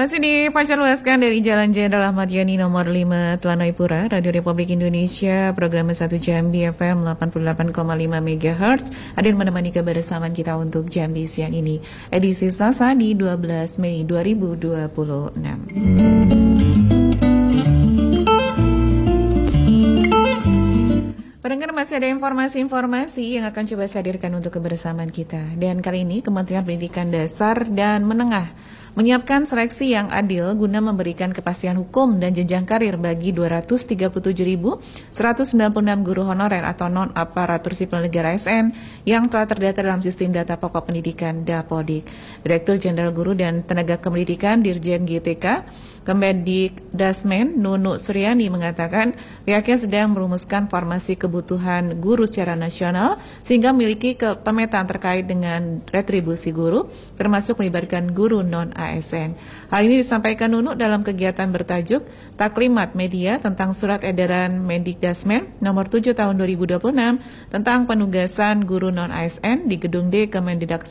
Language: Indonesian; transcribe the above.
Masih dipancarluaskan dari Jalan Jenderal Ahmad Yani nomor 5 Tuanoipura, Radio Republik Indonesia, program 1 Jambi FM 88,5 MHz, hadir menemani kebersamaan kita untuk Jambi siang ini, edisi Selasa di 12 Mei 2026. Pendengar, masih ada informasi-informasi yang akan coba saya hadirkan untuk kebersamaan kita. Dan kali ini Kementerian Pendidikan Dasar dan Menengah menyiapkan seleksi yang adil guna memberikan kepastian hukum dan jenjang karir bagi 237.196 guru honorer atau non-aparatur sipil negara ASN yang telah terdata dalam sistem data pokok pendidikan Dapodik. Direktur Jenderal Guru dan Tenaga Kependidikan Dirjen GTK Kemendikdasmen Nunuk Suryani mengatakan pihaknya sedang merumuskan formasi kebutuhan guru secara nasional sehingga memiliki pemetaan terkait dengan retribusi guru termasuk melibatkan guru non-ASN. Hal ini disampaikan Nunuk dalam kegiatan bertajuk Taklimat Media tentang Surat Edaran Mendikdasmen nomor 7 tahun 2026 tentang penugasan guru non-ASN di Gedung D Kemendikdasmen